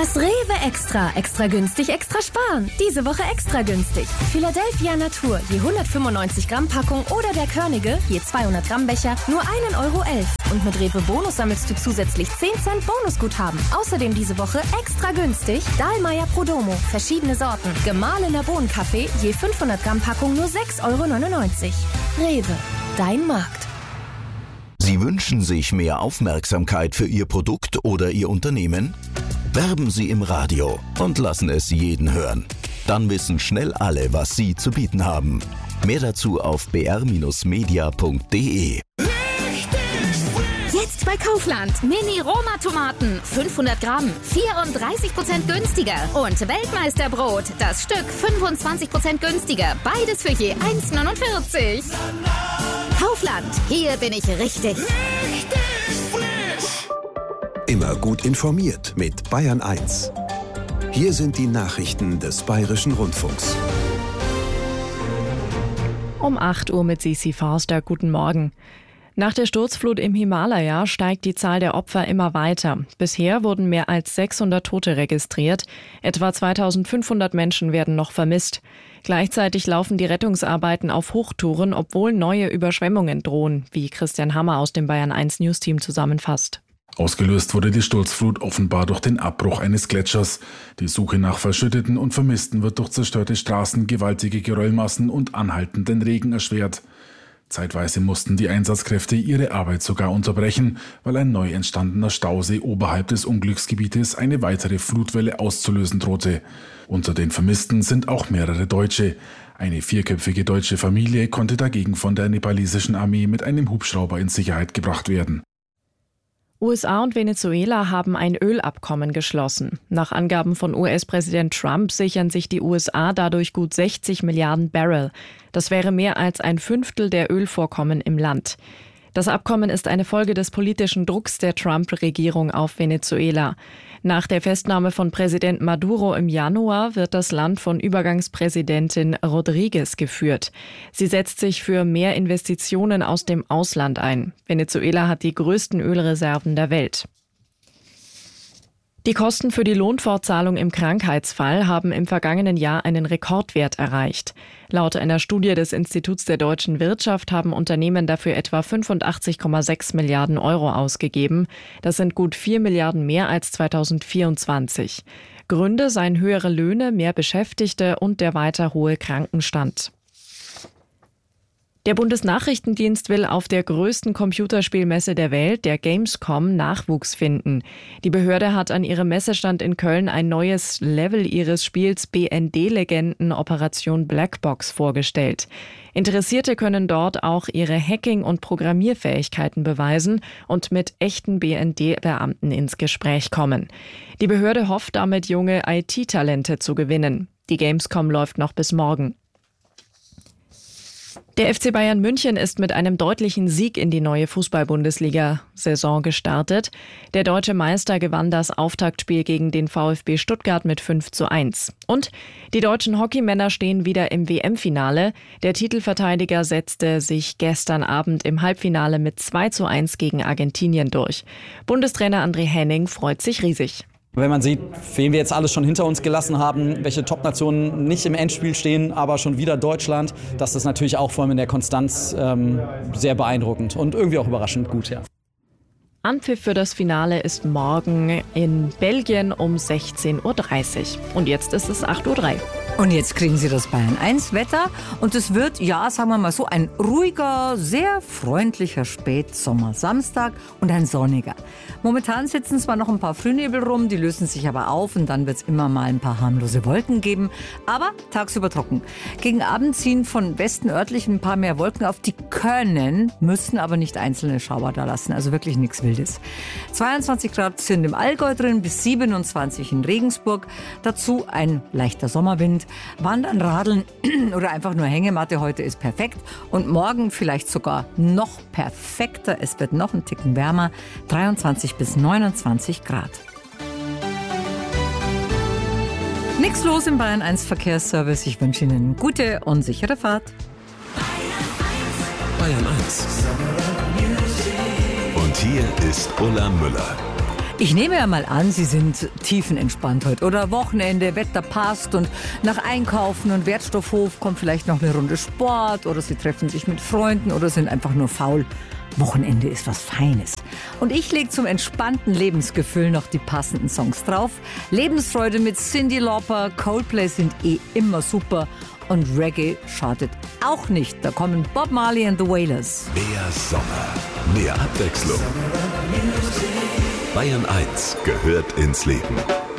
Das Rewe Extra. Extra günstig, extra sparen. Diese Woche extra günstig. Philadelphia Natur, je 195 Gramm Packung oder der Körnige, je 200 Gramm Becher, nur 1,11 € Und mit Rewe Bonus sammelst du zusätzlich 10 Cent Bonusguthaben. Außerdem diese Woche extra günstig Dahlmeier Prodomo, verschiedene Sorten. Gemahlener Bohnenkaffee, je 500 Gramm Packung, nur 6,99 €. Rewe, dein Markt. Sie wünschen sich mehr Aufmerksamkeit für Ihr Produkt oder Ihr Unternehmen? Werben Sie im Radio und lassen es jeden hören. Dann wissen schnell alle, was Sie zu bieten haben. Mehr dazu auf br-media.de. Jetzt bei Kaufland. Mini-Roma-Tomaten. 500 Gramm. 34% günstiger. Und Weltmeisterbrot. Das Stück 25% günstiger. Beides für je 1,49 €. Kaufland. Hier bin ich richtig. Immer gut informiert mit Bayern 1. Hier sind die Nachrichten des Bayerischen Rundfunks. Um 8 Uhr mit Sisi Forster. Guten Morgen. Nach der Sturzflut im Himalaya steigt die Zahl der Opfer immer weiter. Bisher wurden mehr als 600 Tote registriert. Etwa 2500 Menschen werden noch vermisst. Gleichzeitig laufen die Rettungsarbeiten auf Hochtouren, obwohl neue Überschwemmungen drohen, wie Christian Hammer aus dem Bayern 1 News-Team zusammenfasst. Ausgelöst wurde die Sturzflut offenbar durch den Abbruch eines Gletschers. Die Suche nach Verschütteten und Vermissten wird durch zerstörte Straßen, gewaltige Geröllmassen und anhaltenden Regen erschwert. Zeitweise mussten die Einsatzkräfte ihre Arbeit sogar unterbrechen, weil ein neu entstandener Stausee oberhalb des Unglücksgebietes eine weitere Flutwelle auszulösen drohte. Unter den Vermissten sind auch mehrere Deutsche. Eine 4-köpfige deutsche Familie konnte dagegen von der nepalesischen Armee mit einem Hubschrauber in Sicherheit gebracht werden. USA und Venezuela haben ein Ölabkommen geschlossen. Nach Angaben von US-Präsident Trump sichern sich die USA dadurch gut 60 Milliarden Barrel. Das wäre mehr als ein Fünftel der Ölvorkommen im Land. Das Abkommen ist eine Folge des politischen Drucks der Trump-Regierung auf Venezuela. Nach der Festnahme von Präsident Maduro im Januar wird das Land von Übergangspräsidentin Rodriguez geführt. Sie setzt sich für mehr Investitionen aus dem Ausland ein. Venezuela hat die größten Ölreserven der Welt. Die Kosten für die Lohnfortzahlung im Krankheitsfall haben im vergangenen Jahr einen Rekordwert erreicht. Laut einer Studie des Instituts der deutschen Wirtschaft haben Unternehmen dafür etwa 85,6 Milliarden € ausgegeben. Das sind gut 4 Milliarden mehr als 2024. Gründe seien höhere Löhne, mehr Beschäftigte und der weiter hohe Krankenstand. Der Bundesnachrichtendienst will auf der größten Computerspielmesse der Welt, der Gamescom, Nachwuchs finden. Die Behörde hat an ihrem Messestand in Köln ein neues Level ihres Spiels BND-Legenden Operation Blackbox vorgestellt. Interessierte können dort auch ihre Hacking- und Programmierfähigkeiten beweisen und mit echten BND-Beamten ins Gespräch kommen. Die Behörde hofft damit, junge IT-Talente zu gewinnen. Die Gamescom läuft noch bis morgen. Der FC Bayern München ist mit einem deutlichen Sieg in die neue Fußball-Bundesliga-Saison gestartet. Der deutsche Meister gewann das Auftaktspiel gegen den VfB Stuttgart mit 5:1. Und die deutschen Hockeymänner stehen wieder im WM-Finale. Der Titelverteidiger setzte sich gestern Abend im Halbfinale mit 2:1 gegen Argentinien durch. Bundestrainer André Henning freut sich riesig. Wenn man sieht, wen wir jetzt alles schon hinter uns gelassen haben, welche Top-Nationen nicht im Endspiel stehen, aber schon wieder Deutschland, das ist natürlich auch vor allem in der Konstanz sehr beeindruckend und irgendwie auch überraschend gut, ja. Anpfiff für das Finale ist morgen in Belgien um 16:30 Uhr. Und jetzt ist es 8:03 Uhr. Und jetzt kriegen Sie das Bayern 1 Wetter und es wird, ja, sagen wir mal so, ein ruhiger, sehr freundlicher Spätsommer-Samstag und ein sonniger. Momentan sitzen zwar noch ein paar Frühnebel rum, die lösen sich aber auf und dann wird es immer mal ein paar harmlose Wolken geben, aber tagsüber trocken. Gegen Abend ziehen von Westen örtlich ein paar mehr Wolken auf, die können, müssen aber nicht einzelne Schauer da lassen, also wirklich nichts Wildes. 22 Grad sind im Allgäu drin, bis 27 in Regensburg, dazu ein leichter Sommerwind. Wandern, Radeln oder einfach nur Hängematte heute ist perfekt und morgen vielleicht sogar noch perfekter. Es wird noch ein Ticken wärmer, 23 bis 29 Grad. Nichts los im Bayern 1 Verkehrsservice. Ich wünsche Ihnen gute und sichere Fahrt. Bayern 1. Und hier ist Ulla Müller. Ich nehme ja mal an, Sie sind tiefenentspannt heute oder Wochenende, Wetter passt und nach Einkaufen und Wertstoffhof kommt vielleicht noch eine Runde Sport oder Sie treffen sich mit Freunden oder sind einfach nur faul. Wochenende ist was Feines. Und ich lege zum entspannten Lebensgefühl noch die passenden Songs drauf. Lebensfreude mit Cyndi Lauper, Coldplay sind immer super und Reggae schadet auch nicht. Da kommen Bob Marley and the Wailers. Mehr Sommer, mehr Abwechslung. Bayern 1 gehört ins Leben.